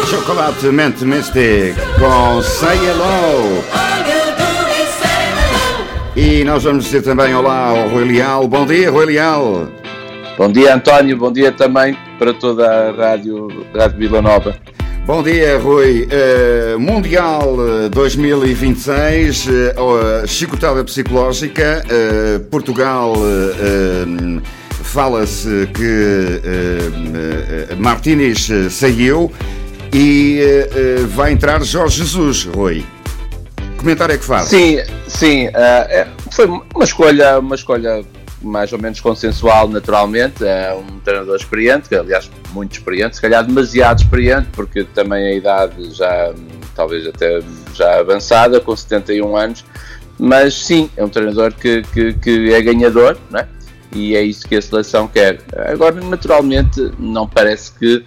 Chocolate Mente Mystic com Say Hello. E nós vamos dizer também olá ao Rui Leal. Bom dia, Rui Leal. Bom dia, António. Bom dia também para toda a Rádio Vila Nova. Bom dia, Rui. Mundial 2026, chicotada psicológica. Portugal, fala-se que Martínez saiu e vai entrar Jorge Jesus, Rui. Comentário é que faz? Sim. Foi uma escolha mais ou menos consensual, naturalmente. É um treinador experiente, que aliás muito experiente, se calhar demasiado experiente, porque também a idade já, talvez até já avançada, com 71 anos, mas sim, é um treinador que é ganhador, não é? E é isso que a seleção quer. Agora, naturalmente, não parece que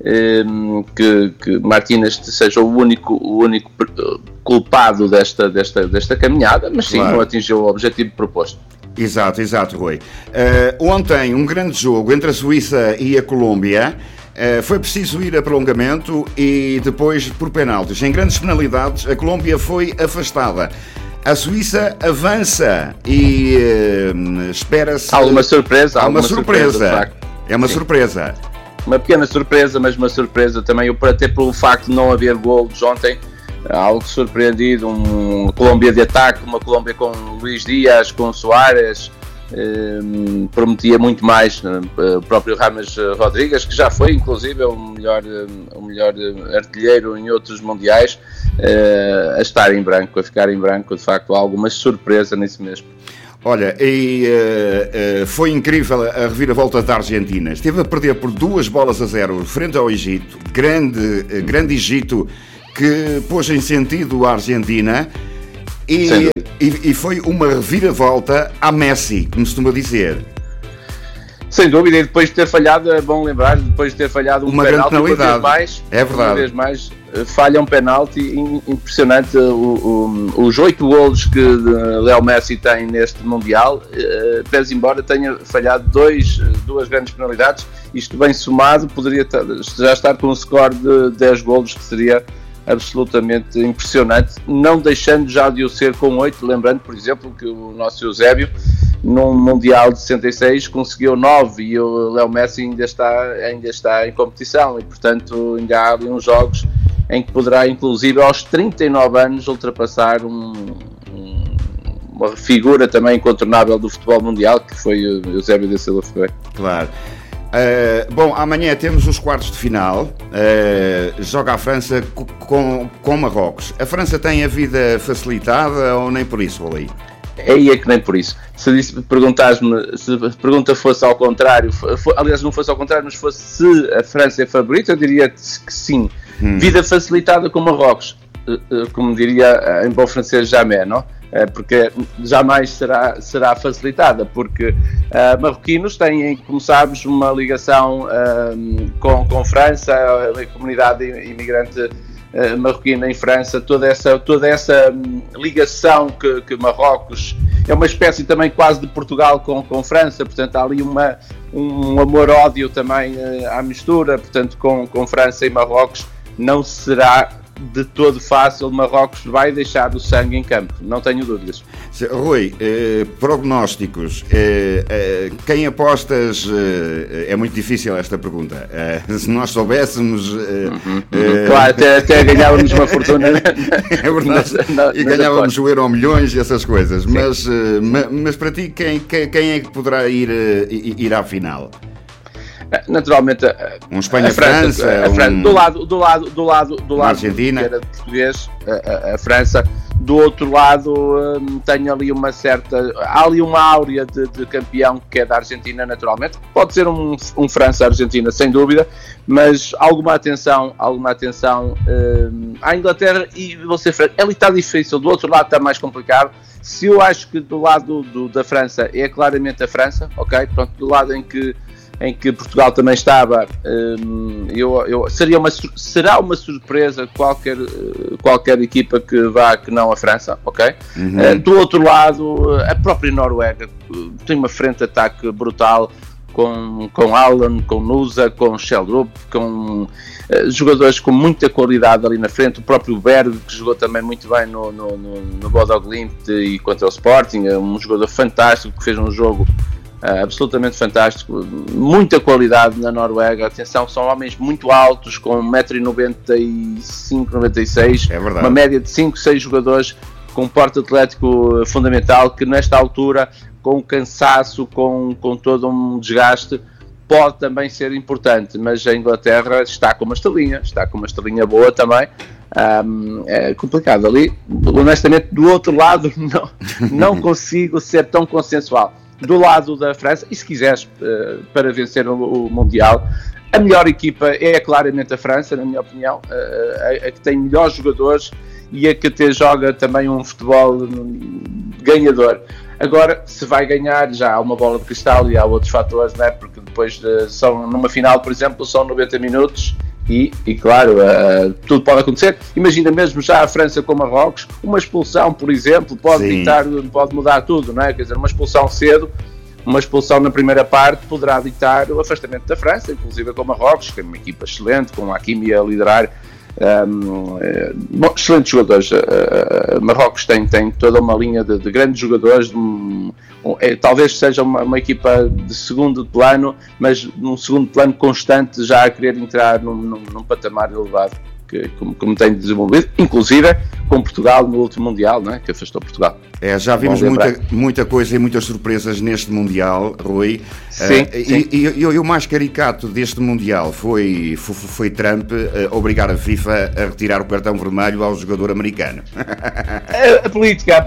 Martínez seja o único culpado desta caminhada, mas sim, claro, não atingiu o objetivo proposto. Exato, Rui. Ontem, um grande jogo entre a Suíça e a Colômbia. Foi preciso ir a prolongamento e depois por penaltis. Em grandes penalidades, a Colômbia foi afastada. A Suíça avança e espera-se... Há uma surpresa. É uma surpresa. Uma pequena surpresa, mas uma surpresa também, até pelo facto de não haver golos ontem. Algo surpreendido, uma Colômbia de ataque, uma Colômbia com Luís Dias, com Soares, prometia muito mais. O próprio James Rodríguez, que já foi inclusive o melhor artilheiro em outros mundiais, a estar em branco, a ficar em branco, de facto há alguma surpresa nisso mesmo. Olha, foi incrível a reviravolta da Argentina. Esteve a perder por 2-0 frente ao Egito, grande Egito, que pôs em sentido a Argentina e foi uma reviravolta a Messi, como se costuma dizer. Sem dúvida, e depois de ter falhado, é bom lembrar, depois de ter falhado uma grande penalidade, é verdade. Uma vez mais, falha um penalti impressionante. Os 8 golos que Leo Messi tem neste Mundial, pese embora tenha falhado duas grandes penalidades, isto bem somado, poderia já estar com um score de 10 golos, que seria absolutamente impressionante, não deixando já de o ser com 8, lembrando, por exemplo, que o nosso Eusébio, num Mundial de 66, conseguiu 9 e o Leo Messi ainda está em competição e, portanto, ainda há ali uns jogos em que poderá, inclusive, aos 39 anos, ultrapassar uma figura também incontornável do futebol mundial, que foi o Eusébio da Silva Ferreira. Claro. Bom, amanhã temos os quartos de final. Joga a França com Marrocos. A França tem a vida facilitada ou nem por isso, ali? É que nem por isso. Se a pergunta fosse ao contrário, aliás não fosse ao contrário, mas fosse se a França é favorita, eu diria que sim. Vida facilitada com Marrocos, como diria em bom francês, jamais, não? Porque jamais será facilitada, porque marroquinos têm, como sabes, uma ligação com França, a comunidade imigrante marroquina em França, toda essa ligação que Marrocos é uma espécie também quase de Portugal com França, portanto há ali um amor-ódio também à mistura, portanto com França e Marrocos não será de todo fácil. Marrocos vai deixar o sangue em campo, não tenho dúvidas. Rui, prognósticos, quem apostas, é muito difícil esta pergunta, se nós soubéssemos... Claro, até ganhávamos uma fortuna. É verdade, e ganhávamos o Euro Milhões e essas coisas, mas para ti quem é que poderá ir à final? Naturalmente, Espanha-França, do lado Argentina, que era português, a França. Do outro lado, tem ali há ali uma áurea de campeão que é da Argentina, naturalmente. Pode ser um França-Argentina, sem dúvida, mas alguma atenção à Inglaterra, e vou ser franco, ali está difícil, do outro lado está mais complicado. Se eu acho que do lado da França é claramente a França, ok? Pronto, do lado em que Portugal também estava, será uma surpresa qualquer equipa que vá, que não a França, ok? Do outro lado, a própria Noruega tem uma frente de ataque brutal, com Allen, com Nusa, com Sheldrup, com jogadores com muita qualidade ali na frente, o próprio Berg, que jogou também muito bem no Bodo Glimt e contra o Sporting, é um jogador fantástico, que fez um jogo absolutamente fantástico, muita qualidade na Noruega. Atenção, são homens muito altos, com 1,95m, 96m, uma média de 5, 6 jogadores com um porte atlético fundamental, que nesta altura, com o cansaço, com todo um desgaste, pode também ser importante. Mas a Inglaterra está com uma estrelinha boa também. É complicado ali, honestamente. Do outro lado não consigo ser tão consensual. Do lado da França, e se quiseres, para vencer o Mundial, a melhor equipa é claramente a França, na minha opinião, a que tem melhores jogadores e a que até joga também um futebol ganhador. Agora, se vai ganhar, já há uma bola de cristal e há outros fatores, não é? Porque depois numa final, por exemplo, são 90 minutos e claro, tudo pode acontecer. Imagina mesmo já a França com Marrocos, uma expulsão, por exemplo, pode mudar tudo, não é? Quer dizer, uma expulsão cedo, uma expulsão na primeira parte poderá ditar o afastamento da França, inclusive com Marrocos, que é uma equipa excelente, com a Hakimi a liderar. Excelentes jogadores. Marrocos tem toda uma linha de grandes jogadores, talvez seja uma equipa de segundo plano, mas num segundo plano constante, já a querer entrar num patamar elevado, como tem desenvolvido, inclusive com Portugal no último Mundial, não é? Que afastou Portugal. Já vimos muita coisa e muitas surpresas neste Mundial, Rui. Sim. E o mais caricato deste Mundial foi Trump obrigar a FIFA a retirar o cartão vermelho ao jogador americano. A política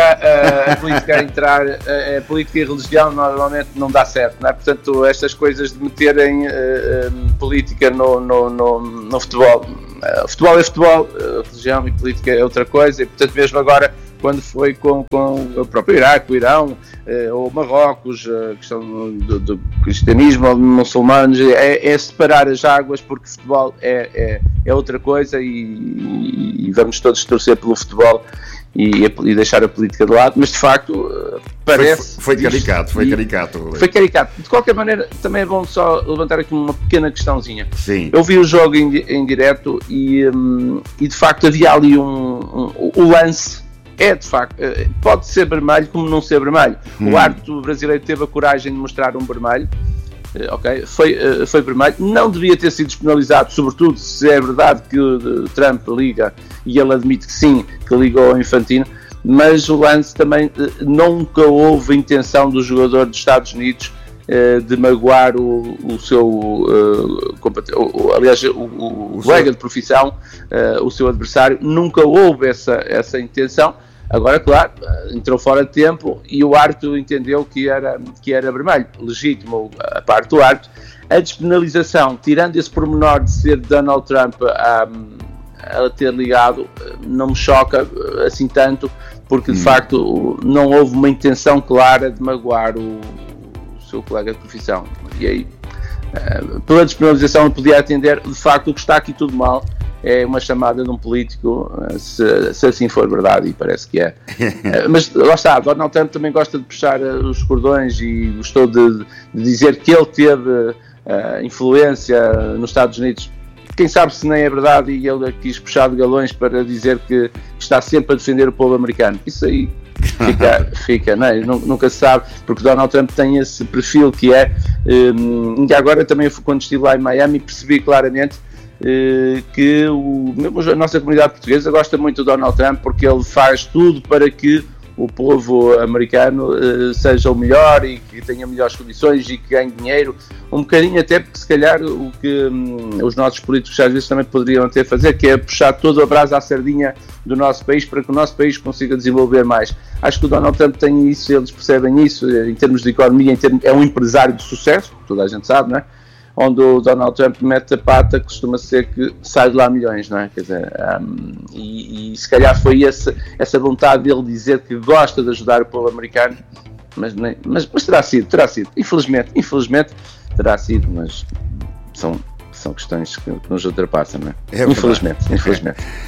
a entrar, a política e a religião normalmente não dá certo, não é? Portanto, estas coisas de meterem política no futebol. Futebol é futebol, religião e política é outra coisa, e portanto mesmo agora, quando foi com o próprio Iraque, o Irão, ou Marrocos, a questão do cristianismo ou muçulmanos, é separar as águas, porque futebol é outra coisa, e vamos todos torcer pelo futebol e deixar a política de lado, mas de facto parece... Foi caricato. Foi caricato. De qualquer maneira, também é bom só levantar aqui uma pequena questãozinha. Sim. Eu vi o jogo em direto e de facto havia ali o lance, de facto, pode ser vermelho como não ser vermelho. O árbitro brasileiro teve a coragem de mostrar um vermelho. Ok, foi vermelho, não devia ter sido despenalizado, sobretudo se é verdade que o Trump liga, e ele admite que sim, que ligou ao Infantino, mas o lance também, nunca houve intenção do jogador dos Estados Unidos de magoar o seu colega de profissão, o seu adversário. Nunca houve essa intenção. Agora, claro, entrou fora de tempo e o árbitro entendeu que era vermelho, legítimo a parte do árbitro. A despenalização, tirando esse pormenor de ser Donald Trump a ter ligado, não me choca assim tanto, porque de facto não houve uma intenção clara de magoar o seu colega de profissão. E aí, pela despenalização, eu podia atender. De facto, o que está aqui tudo mal é uma chamada de um político, se assim for verdade, e parece que é. Mas lá está, Donald Trump também gosta de puxar os cordões e gostou de dizer que ele teve influência nos Estados Unidos. Quem sabe se nem é verdade, e ele quis puxar de galões para dizer que está sempre a defender o povo americano. Isso aí fica, não é? Nunca se sabe, porque Donald Trump tem esse perfil que é. E agora também, quando estive lá em Miami, percebi claramente que a nossa comunidade portuguesa gosta muito do Donald Trump, porque ele faz tudo para que o povo americano seja o melhor e que tenha melhores condições e que ganhe dinheiro, um bocadinho até, porque se calhar o que os nossos políticos às vezes também poderiam até fazer, que é puxar todo o braço à sardinha do nosso país para que o nosso país consiga desenvolver mais. Acho que o Donald Trump tem isso, eles percebem isso, em termos de economia, é um empresário de sucesso, toda a gente sabe, não é? Onde o Donald Trump mete a pata, costuma ser que sai de lá milhões, não é? Quer dizer, e se calhar foi essa vontade dele dizer que gosta de ajudar o povo americano, mas terá sido, infelizmente terá sido, mas são questões que nos ultrapassam, não é? Infelizmente.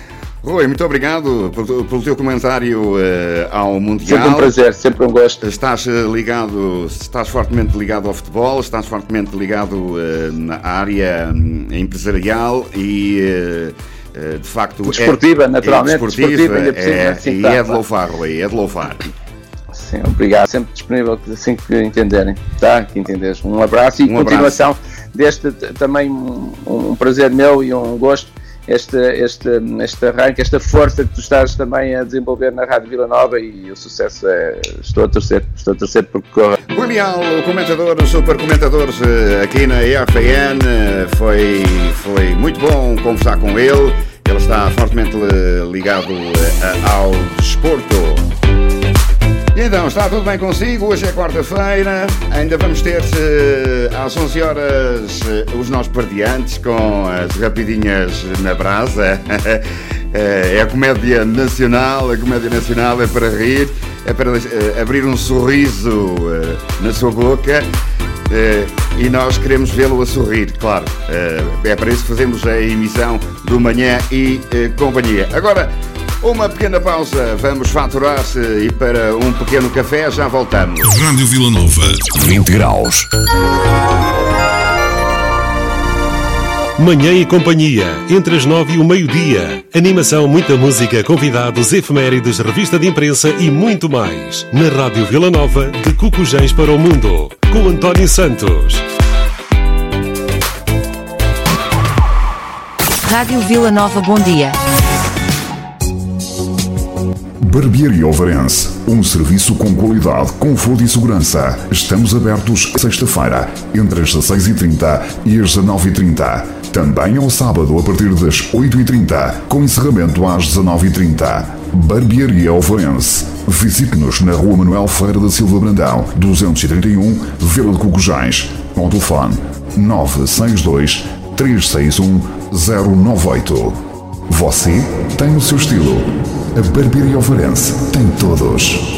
Rui, muito obrigado pelo teu comentário ao Mundial. Sempre um prazer, sempre um gosto. Estás fortemente ligado ao futebol, estás fortemente ligado à área empresarial e, de facto... Desportiva, naturalmente. Desportiva, e é de louvar, Rui, é de louvar. Sim, obrigado. Sempre disponível assim que entenderem. Tá? Que entenderes. Um abraço e continuação deste também um prazer meu e um gosto. Este arranque, esta força que tu estás também a desenvolver na Rádio Vila Nova, e o sucesso estou a torcer porque corra. William, o comentador, o super comentador aqui na RFN, foi muito bom conversar com ele. Ele está fortemente ligado ao desporto. E então, está tudo bem consigo? Hoje é quarta-feira, ainda vamos ter às 11 horas os nossos pardeantes com as rapidinhas na brasa. É a comédia nacional é para rir, é para abrir um sorriso na sua boca, e nós queremos vê-lo a sorrir, claro. É para isso que fazemos a emissão do Manhã e Companhia. Agora, uma pequena pausa, vamos faturar-se e para um pequeno café já voltamos. Rádio Vila Nova, 20 graus. Manhã e Companhia, entre as 9 e o meio-dia. Animação, muita música, convidados, efemérides, revista de imprensa e muito mais. Na Rádio Vila Nova, de Cucujães para o Mundo, com António Santos. Rádio Vila Nova, bom dia. Barbearia Ovarense, um serviço com qualidade, conforto e segurança. Estamos abertos sexta-feira, entre as 16h30 e as 19h30. Também ao sábado, a partir das 8h30, com encerramento às 19h30. Barbearia Ovarense. Visite-nos na Rua Manuel Ferreira da Silva Brandão, 231, Vila de Cucujães. Com telefone 962 361 098. Você tem o seu estilo. A Barbearia Ovarense tem todos.